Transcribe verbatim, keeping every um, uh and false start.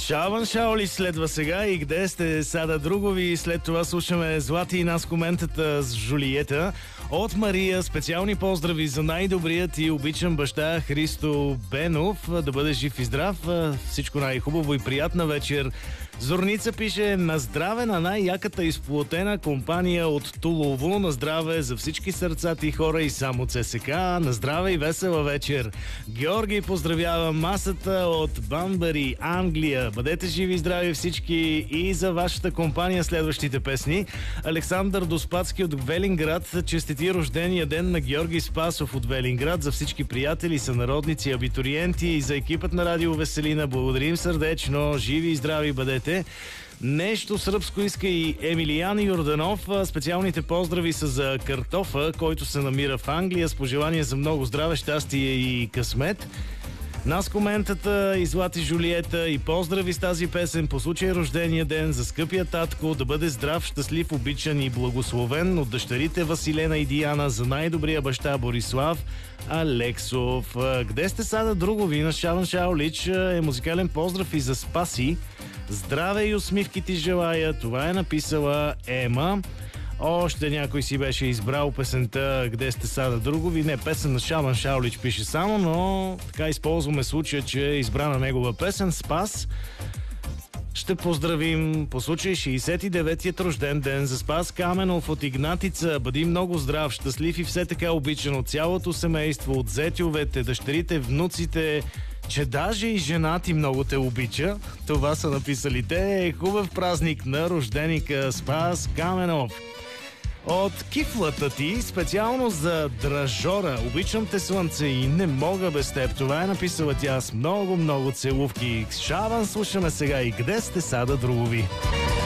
Шалван Шаоли следва сега и къде сте Сада Другови. След това слушаме Злати и нас коментата с Жулиета. От Мария специални поздрави за най-добрият и обичан баща Христо Бенов. Да бъде жив и здрав. Всичко най-хубаво и приятна вечер. Зорница пише: на здраве на най-яката изплотена компания от Тулово. На здраве за всички сърцати хора и само ЦСК. На здраве и весела вечер. Георги поздравява масата от Банбари, Англия. Бъдете живи и здрави всички и за вашата компания следващите песни. Александър Доспадски от Велинград честити рождения ден на Георги Спасов от Велинград. За всички приятели, сънародници, абитуриенти и за екипът на Радио Веселина благодарим сърдечно. Живи и здрави бъдете. Нещо сръбско иска и Емилиян Йорданов. Специалните поздрави са за Картофа, който се намира в Англия, с пожелание за много здраве, щастие и късмет. Нас коментата и Злати Жулиета и поздрави с тази песен по случай рождения ден за скъпия татко, да бъде здрав, щастлив, обичан и благословен от дъщерите Василена и Диана, за най-добрия баща Борислав Алексов. Къде сте Сада Другови? На Шалван Шаолич е музикален поздрав и за Спаси. Здраве и усмивки ти желая. Това е написала Ема. Още някой си беше избрал песента "Къде сте Сада Другови". Не, песен на Шалван Шаолич пише само, но така използваме случая, че е избрана негова песен Спас. Ще поздравим по случай шейсет и деветият рожден ден за Спас Каменов от Игнатица. Бъди много здрав, щастлив и все така обичан от цялото семейство, от зетьовете, дъщерите, внуците, че даже и жена ти много те обича. Това са написали те. Хубав празник на рожденика Спас Каменов. От кифлата ти, специално за Дражора. Обичам те, слънце, и не мога без теб. Това е написала тя с много-много целувки. Шалван слушаме сега и "Къде сте Сада Другови".